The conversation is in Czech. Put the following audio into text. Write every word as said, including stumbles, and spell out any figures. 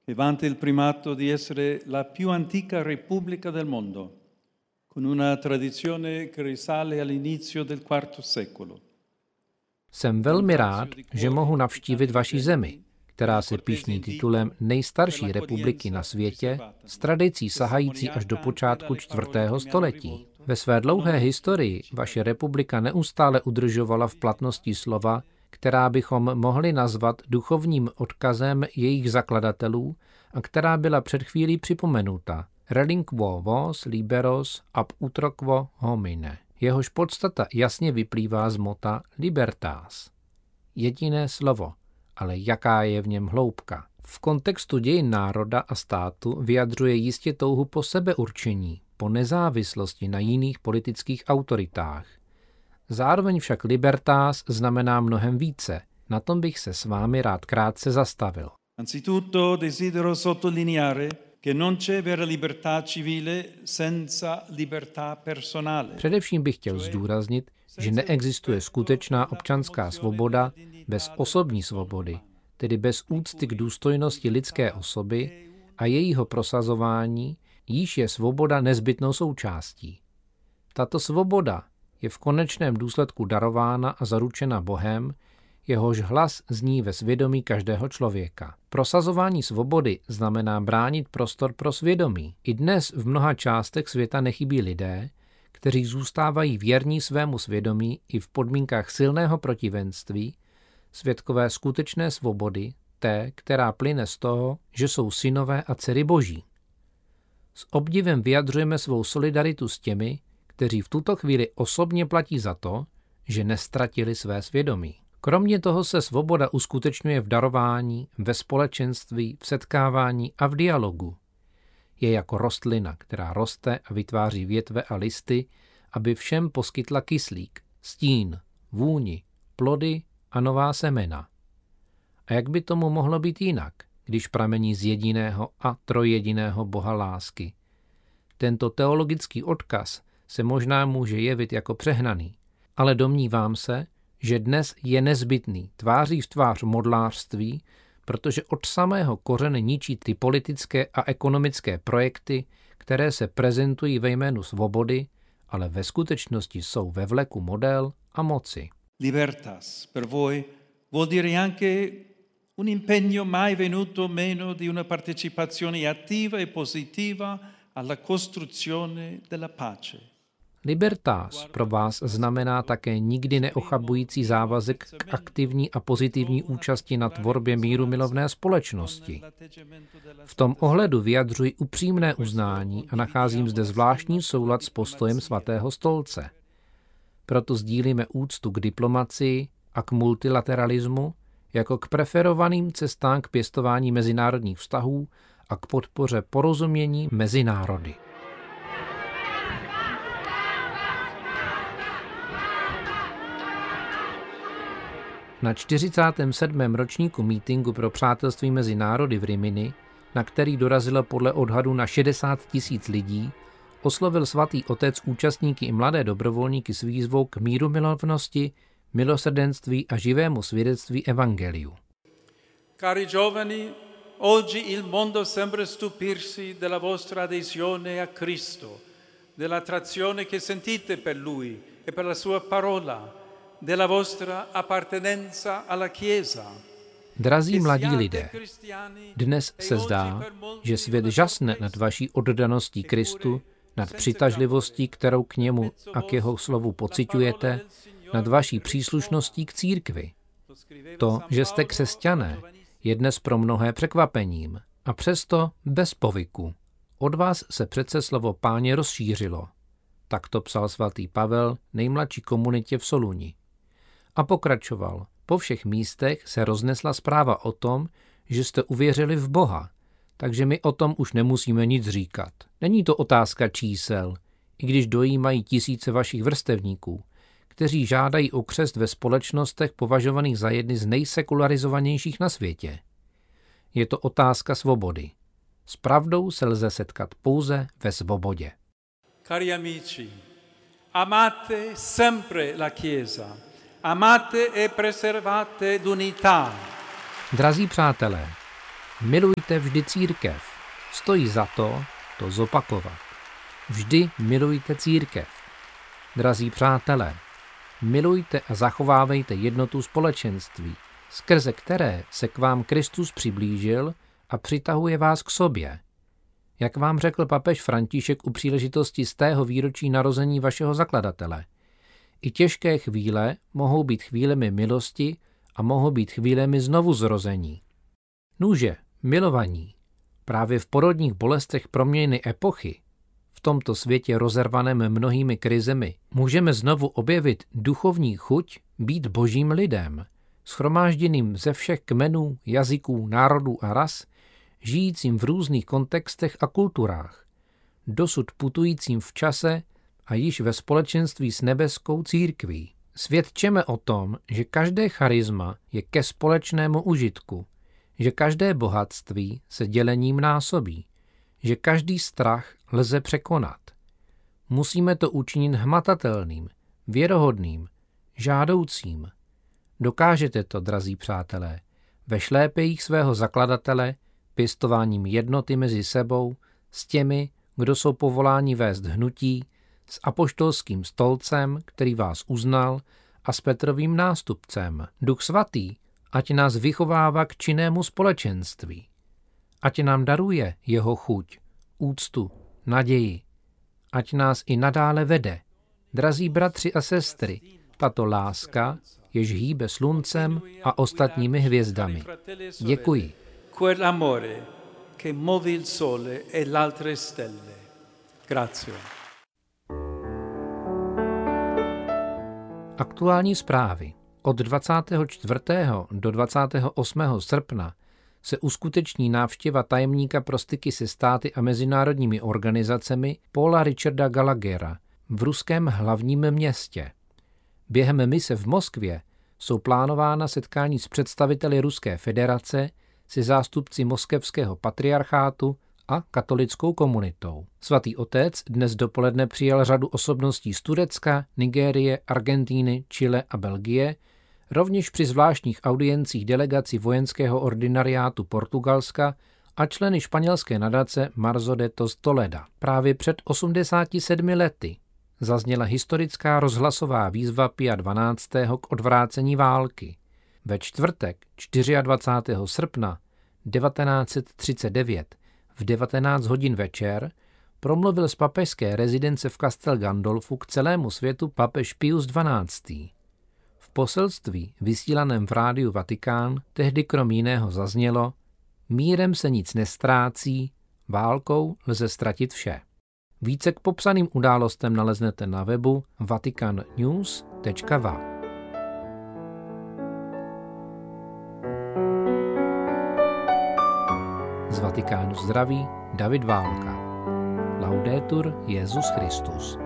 e vanta il primato di essere la più antica repubblica del mondo, con una tradizione che risale all'inizio del quarto secolo. Jsem velmi rád, že mohu navštívit vaši zemi, která se pyšní titulem nejstarší republiky na světě, s tradicí sahající až do počátku čtvrtého století. Ve své dlouhé historii vaše republika neustále udržovala v platnosti slova, která bychom mohli nazvat duchovním odkazem jejich zakladatelů a která byla před chvílí připomenuta. Relinquo vos liberos ab utroquo homine. Jehož podstata jasně vyplývá z mota libertas. Jediné slovo, ale jaká je v něm hloubka. V kontextu dějin národa a státu vyjadřuje jistě touhu po sebeurčení, po nezávislosti na jiných politických autoritách. Zároveň však libertas znamená mnohem více. Na tom bych se s vámi rád krátce zastavil. Anzitutto desidero sottolineare che non c'è vera libertà civile senza libertà personale. Především bych chtěl zdůraznit, že neexistuje skutečná občanská svoboda bez osobní svobody, tedy bez úcty k důstojnosti lidské osoby a jejího prosazování, jíž je svoboda nezbytnou součástí. Tato svoboda je v konečném důsledku darována a zaručena Bohem, jehož hlas zní ve svědomí každého člověka. Prosazování svobody znamená bránit prostor pro svědomí. I dnes v mnoha částech světa nechybí lidé, kteří zůstávají věrní svému svědomí i v podmínkách silného protivenství, svědkové skutečné svobody, té, která plyne z toho, že jsou synové a dcery Boží. S obdivem vyjadřujeme svou solidaritu s těmi, kteří v tuto chvíli osobně platí za to, že nestratili své svědomí. Kromě toho se svoboda uskutečňuje v darování, ve společenství, v setkávání a v dialogu. Je jako rostlina, která roste a vytváří větve a listy, aby všem poskytla kyslík, stín, vůni, plody a nová semena. A jak by tomu mohlo být jinak, když pramení z jediného a trojjediného Boha lásky? Tento teologický odkaz se možná může jevit jako přehnaný, ale domnívám se, že dnes je nezbytný tváří v tvář modlářství, protože od samého kořene ničí ty politické a ekonomické projekty, které se prezentují ve jménu svobody, ale ve skutečnosti jsou ve vleku model a moci. Libertas per voi vuol dire anche un impegno mai venuto meno di una partecipazione attiva e positiva alla costruzione della pace. Libertas pro vás znamená také nikdy neochabující závazek k aktivní a pozitivní účasti na tvorbě mírumilovné společnosti. V tom ohledu vyjadřuji upřímné uznání a nacházím zde zvláštní soulad s postojem Svatého stolce. Proto sdílíme úctu k diplomacii a k multilateralismu jako k preferovaným cestám k pěstování mezinárodních vztahů a k podpoře porozumění mezi národy. Na čtyřicátém sedmém ročníku mítinku pro přátelství mezi národy v Rimini, na který dorazilo podle odhadu na šedesát tisíc lidí, oslovil svatý otec účastníky i mladé dobrovolníky s výzvou k mírumilovnosti, milosrdenství a živému svědectví evangeliu. Cari giovani, oggi il mondo sembra stupirsi della vostra adesione a Cristo, della attrazione che sentite per Lui e per la sua parola, della vostra appartenenza alla Chiesa. Drazí mladí lidé, dnes se zdá, že svět žasne nad vaší oddaností Kristu, nad přitažlivostí, kterou k němu a k jeho slovu pociťujete, nad vaší příslušností k církvi. To, že jste křesťané, je dnes pro mnohé překvapením a přesto bez povyku. Od vás se přece slovo Páně rozšířilo. Tak to psal svatý Pavel nejmladší komunitě v Soluni. A pokračoval. Po všech místech se roznesla zpráva o tom, že jste uvěřili v Boha, takže my o tom už nemusíme nic říkat. Není to otázka čísel, i když dojímají tisíce vašich vrstevníků, kteří žádají o křest ve společnostech považovaných za jedny z nejsekularizovanějších na světě. Je to otázka svobody. S pravdou se lze setkat pouze ve svobodě. Cari amici, amate sempre la Chiesa, amate e preservate l'unità. Drazí přátelé, Milujte vždy církev. Stojí za to to zopakovat. Vždy milujte církev. Drazí přátelé, milujte a zachovávejte jednotu společenství, skrze které se k vám Kristus přiblížil a přitahuje vás k sobě. Jak vám řekl papež František u příležitosti stého výročí narození vašeho zakladatele, i těžké chvíle mohou být chvílemi milosti a mohou být chvílemi znovuzrození. Nuže, milovaní, právě v porodních bolestech proměny epochy, v tomto světě rozervaném mnohými krizemi, můžeme znovu objevit duchovní chuť být božím lidem, shromážděným ze všech kmenů, jazyků, národů a ras, žijícím v různých kontextech a kulturách, dosud putujícím v čase a již ve společenství s nebeskou církví. Svědčeme o tom, že každé charisma je ke společnému užitku, že každé bohatství se dělením násobí, že každý strach lze překonat. Musíme to učinit hmatatelným, věrohodným, žádoucím. Dokážete to, drazí přátelé, ve šlépejích svého zakladatele, pěstováním jednoty mezi sebou, s těmi, kdo jsou povoláni vést hnutí, s apoštolským stolcem, který vás uznal, a s Petrovým nástupcem. Duch svatý, ať nás vychovává k činnému společenství. Ať nám daruje jeho chuť, úctu, naději. Ať nás i nadále vede. Drazí bratři a sestry, tato láska, jež hýbe sluncem a ostatními hvězdami. Děkuji. Quel amore che muove il sole e l'altre stelle. Grazie. Aktuální zprávy. Od dvacátého čtvrtého do dvacátého osmého srpna se uskuteční návštěva tajemníka pro styky se státy a mezinárodními organizacemi Paula Richarda Gallaghera v ruském hlavním městě. Během mise v Moskvě jsou plánována setkání s představiteli Ruské federace, se zástupci moskevského patriarchátu a katolickou komunitou. Svatý otec dnes dopoledne přijal řadu osobností z Turecka, Nigérie, Argentíny, Chile a Belgie, rovněž při zvláštních audiencích delegací vojenského ordinariátu Portugalska a členy španělské nadace Marzo de Tos Toleda. Právě před osmdesáti sedmi lety zazněla historická rozhlasová výzva Pia dvanáctého k odvrácení války. Ve čtvrtek dvacátého čtvrtého srpna devatenáct set třicet devět v devatenáct hodin večer promluvil z papežské rezidence v Castel Gandolfu k celému světu papež Pius dvanáctý. V poselství vysílaném v rádiu Vatikán tehdy krom jiného zaznělo: mírem se nic nestrácí, válkou lze ztratit vše. Více k popsaným událostem naleznete na webu vatican news tečka v a. Z Vatikánu zdraví David Válka. Laudetur Jesus Christus.